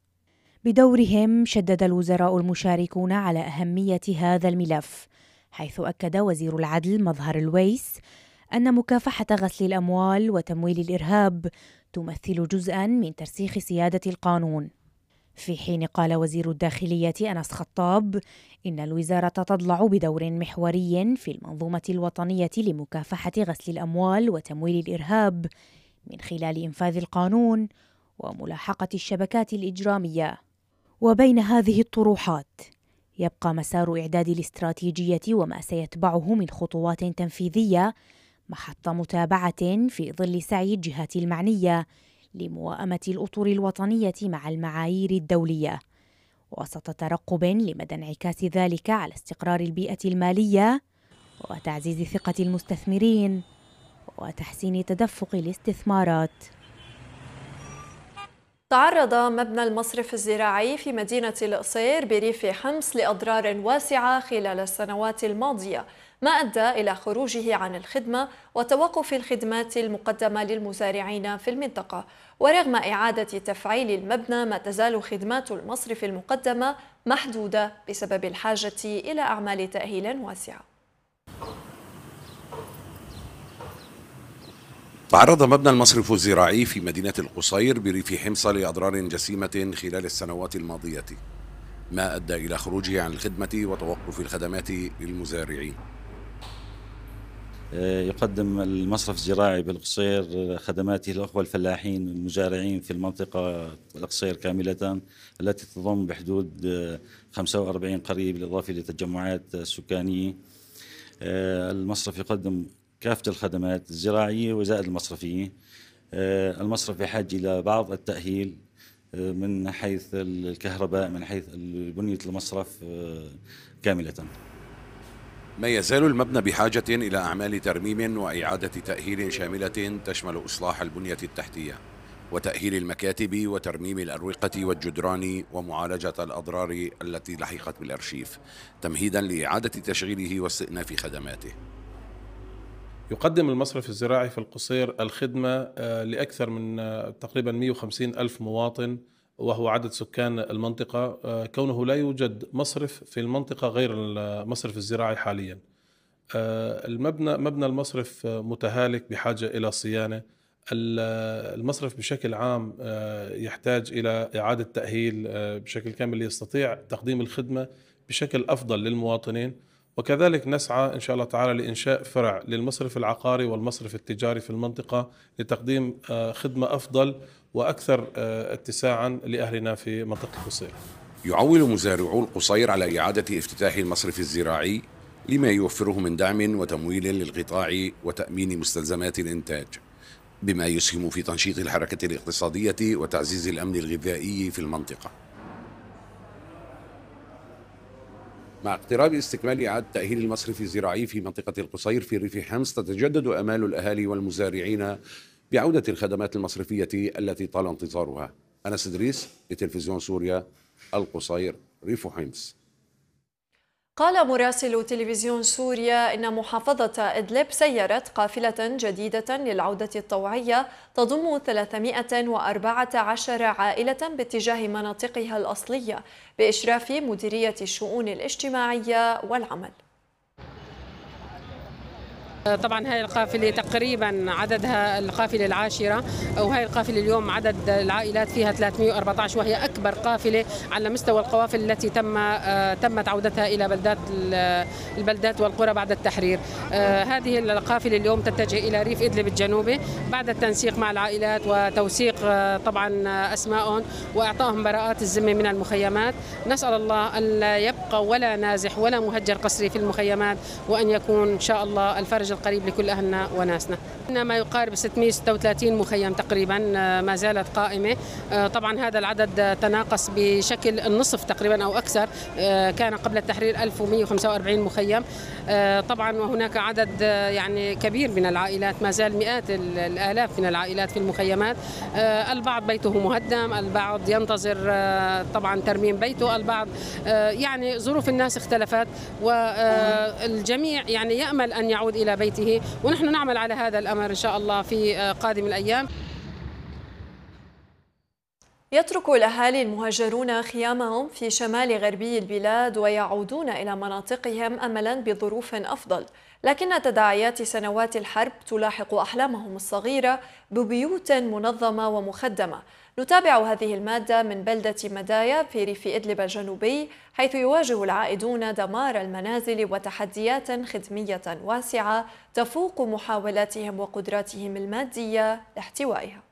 بدورهم شدد الوزراء المشاركون على أهمية هذا الملف، حيث أكد وزير العدل مظهر الويس أن مكافحة غسل الأموال وتمويل الإرهاب تمثل جزءاً من ترسيخ سيادة القانون، في حين قال وزير الداخلية أنس خطاب إن الوزارة تضلع بدور محوري في المنظومة الوطنية لمكافحة غسل الأموال وتمويل الإرهاب من خلال إنفاذ القانون وملاحقة الشبكات الإجرامية. وبين هذه الطروحات يبقى مسار إعداد الاستراتيجية وما سيتبعه من خطوات تنفيذية محط متابعة في ظل سعي الجهات المعنية لموائمة الأطر الوطنية مع المعايير الدولية، وسط ترقب لمدى انعكاس ذلك على استقرار البيئة المالية وتعزيز ثقة المستثمرين وتحسين تدفق الاستثمارات. تعرض مبنى المصرف الزراعي في مدينة القصير بريف حمص لأضرار واسعة خلال السنوات الماضية، ما أدى إلى خروجه عن الخدمة وتوقف الخدمات المقدمة للمزارعين في المنطقة. ورغم إعادة تفعيل المبنى، ما تزال خدمات المصرف المقدمة محدودة بسبب الحاجة إلى أعمال تأهيل واسعة. تعرض مبنى المصرف الزراعي في مدينة القصير بريف حمص لأضرار جسيمة خلال السنوات الماضية، ما أدى إلى خروجه عن الخدمة وتوقف الخدمات للمزارعين. يقدم المصرف الزراعي بالقصير خدماته للأخوة الفلاحين المزارعين في المنطقة القصير كاملة، التي تضم بحدود 45 قرية بالإضافة للتجمعات السكانية. المصرف يقدم كافة الخدمات الزراعية وزائد المصرفية. المصرف بحاجة إلى بعض التأهيل من حيث الكهرباء، من حيث بنية المصرف كاملة. ما يزال المبنى بحاجة إلى أعمال ترميم وإعادة تأهيل شاملة تشمل إصلاح البنية التحتية وتأهيل المكاتب وترميم الأروقة والجدران ومعالجة الأضرار التي لحقت بالأرشيف، تمهيدا لإعادة تشغيله واستئناف خدماته. يقدم المصرف الزراعي في القصير الخدمة لأكثر من تقريبا 150 ألف مواطن، وهو عدد سكان المنطقة، كونه لا يوجد مصرف في المنطقة غير المصرف الزراعي حاليا. مبنى المصرف متهالك بحاجة إلى صيانة. المصرف بشكل عام يحتاج إلى إعادة تأهيل بشكل كامل ليستطيع تقديم الخدمة بشكل أفضل للمواطنين. وكذلك نسعى إن شاء الله تعالى لإنشاء فرع للمصرف العقاري والمصرف التجاري في المنطقة لتقديم خدمة أفضل وأكثر اتساعا لأهلنا في منطقة القصير. يعول مزارعو القصير على إعادة افتتاح المصرف الزراعي لما يوفره من دعم وتمويل للقطاع وتأمين مستلزمات الإنتاج، بما يسهم في تنشيط الحركة الاقتصادية وتعزيز الأمن الغذائي في المنطقة. مع اقتراب استكمال إعادة تأهيل المصرف الزراعي في منطقة القصير في ريف حمص، تتجدد آمال الأهالي والمزارعين بعودة الخدمات المصرفية التي طال انتظارها. أنس إدريس لتلفزيون سوريا، القصير، ريف حمص. قال مراسل تلفزيون سوريا إن محافظة إدلب سيرت قافلة جديدة للعودة الطوعية تضم 314 عائلة باتجاه مناطقها الأصلية بإشراف مديرية الشؤون الاجتماعية والعمل. طبعا هاي القافلة تقريبا عددها القافلة العاشرة، وهي القافلة اليوم عدد العائلات فيها 314، وهي أكبر قافلة على مستوى القوافل التي تمت عودتها إلى البلدات والقرى بعد التحرير. هذه القافلة اليوم تتجه إلى ريف إدلب الجنوبي بعد التنسيق مع العائلات وتوثيق طبعا أسمائهم وإعطائهم براءات الذمة من المخيمات. نسأل الله أن لا يبقى ولا نازح ولا مهجر قسري في المخيمات، وأن يكون إن شاء الله الفرج القريب لكل أهلنا وناسنا. ما يقارب 636 مخيم تقريبا ما زالت قائمة. طبعا هذا العدد تناقص بشكل النصف تقريبا أو أكثر، كان قبل التحرير 1145 مخيم. طبعا وهناك عدد يعني كبير من العائلات، ما زال مئات الآلاف من العائلات في المخيمات. البعض بيته مهدم، البعض ينتظر طبعا ترميم بيته، البعض يعني ظروف الناس اختلفت، والجميع يعني يأمل أن يعود إلى بيته، ونحن نعمل على هذا الأمر إن شاء الله في قادم الأيام. يترك الأهالي المهاجرون خيامهم في شمال غربي البلاد ويعودون إلى مناطقهم أملا بظروف أفضل، لكن تداعيات سنوات الحرب تلاحق أحلامهم الصغيرة ببيوت منظمة ومخدمة. نتابع هذه المادة من بلدة مدايا في ريف إدلب الجنوبي، حيث يواجه العائدون دمار المنازل وتحديات خدمية واسعة تفوق محاولاتهم وقدراتهم المادية لاحتوائها.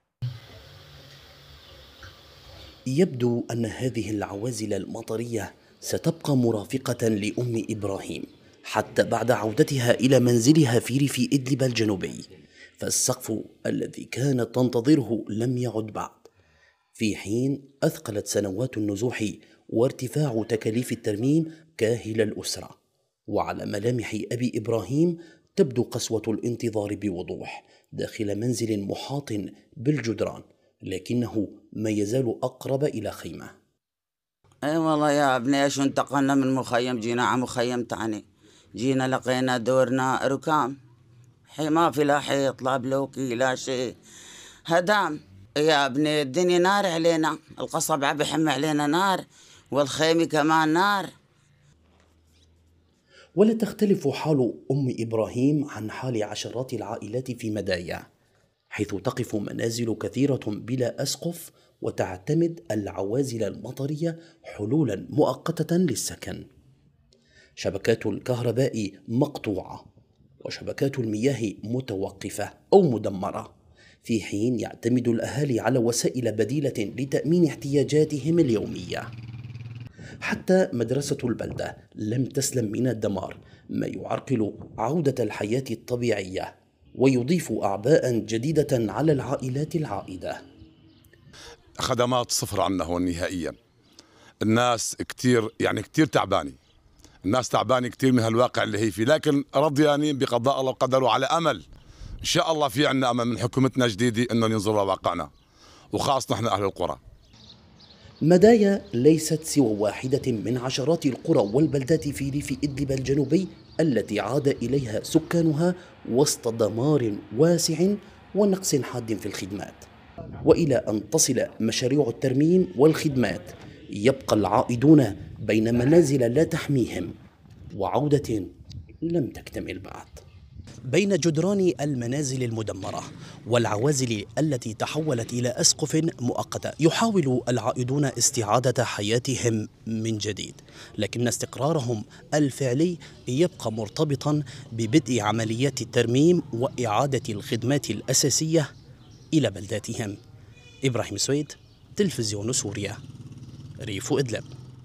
يبدو أن هذه العوازل المطرية ستبقى مرافقة لأم إبراهيم حتى بعد عودتها إلى منزلها في ريف إدلب الجنوبي، فالسقف الذي كانت تنتظره لم يعد بعد، في حين أثقلت سنوات النزوح وارتفاع تكاليف الترميم كاهل الأسرة. وعلى ملامح أبي إبراهيم تبدو قسوة الانتظار بوضوح داخل منزل محاط بالجدران، لكنه ما يزال أقرب إلى خيمة. أي والله يا ابني، إيش انتقلنا من مخيم، جينا على مخيم تاني، جينا لقينا دورنا ركام، ما في لا حيط لا بلوكي لا شيء، هدام يا ابني. الدنيا نار علينا، القصب عم بيحمي علينا نار، والخيمة كمان نار. ولا تختلف حال أم إبراهيم عن حال عشرات العائلات في مدايا. حيث تقف منازل كثيرة بلا أسقف وتعتمد العوازل المطرية حلولا مؤقتة للسكن. شبكات الكهرباء مقطوعة وشبكات المياه متوقفة أو مدمرة، في حين يعتمد الأهالي على وسائل بديلة لتأمين احتياجاتهم اليومية. حتى مدرسة البلدة لم تسلم من الدمار، ما يعرقل عودة الحياة الطبيعية ويضيف أعباء جديدة على العائلات العائدة. خدمات صفر عنا هون نهائيا. الناس كتير تعبانة، الناس تعبانة كتير من هالواقع اللي هي فيه، لكن رضيانين بقضاء الله وقدره، على أمل إن شاء الله في عنا أمل من حكومتنا الجديدة إنه ينظر لواقعنا، وخاصة نحن أهل القرى. مدايا ليست سوى واحدة من عشرات القرى والبلدات في ريف إدلب الجنوبي التي عاد إليها سكانها وسط دمار واسع ونقص حاد في الخدمات. وإلى أن تصل مشاريع الترميم والخدمات يبقى العائدون بين منازل لا تحميهم وعودة لم تكتمل بعد. بين جدران المنازل المدمرة والعوازل التي تحولت إلى أسقف مؤقتة يحاول العائدون استعادة حياتهم من جديد، لكن استقرارهم الفعلي يبقى مرتبطا ببدء عمليات الترميم وإعادة الخدمات الأساسية إلى بلداتهم. إبراهيم سويد، تلفزيون سوريا، ريف إدلب.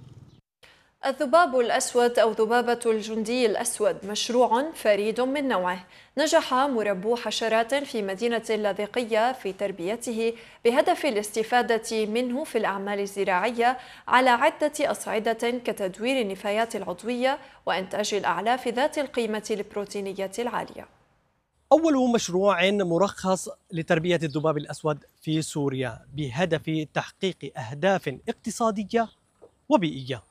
الذباب الأسود أو ذبابة الجندي الأسود مشروع فريد من نوعه، نجح مربو حشرات في مدينة اللاذقية في تربيته بهدف الاستفادة منه في الأعمال الزراعية على عدة أصعدة كتدوير النفايات العضوية وإنتاج الأعلاف ذات القيمة البروتينية العالية. أول مشروع مرخص لتربية الذباب الأسود في سوريا بهدف تحقيق أهداف اقتصادية وبيئية.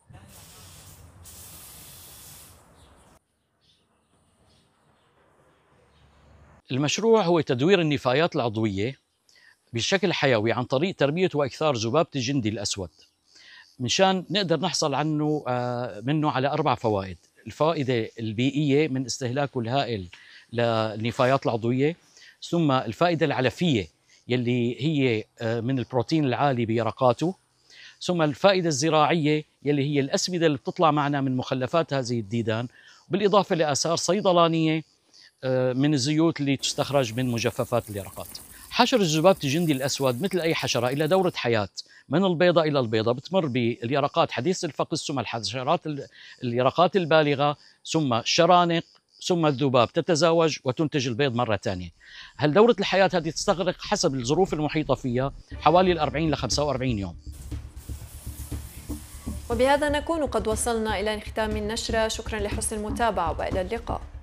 المشروع هو تدوير النفايات العضوية بشكل حيوي عن طريق تربية وإكثار ذبابة الجندي الأسود، منشان نقدر نحصل منه على 4 فوائد. الفائدة البيئية من استهلاكه الهائل للنفايات العضوية، ثم الفائدة العلفية يلي هي من البروتين العالي بيرقاته، ثم الفائدة الزراعية يلي هي الأسمدة اللي بتطلع معنا من مخلفات هذه الديدان، بالإضافة لآثار صيدلانية من الزيوت اللي تستخرج من مجففات اليرقات. حشرة ذبابة الجندي الأسود مثل أي حشرة إلى دورة حياة من البيضة إلى البيضة، بتمر باليرقات حديث الفقس، ثم الحشرات اليرقات البالغة، ثم الشرانق، ثم الذباب تتزاوج وتنتج البيض مرة ثانية. هل دورة الحياة هذه تستغرق حسب الظروف المحيطة فيها حوالي 40 ل 45 يوم. وبهذا نكون قد وصلنا إلى ختام النشرة، شكرا لحسن المتابعة وإلى اللقاء.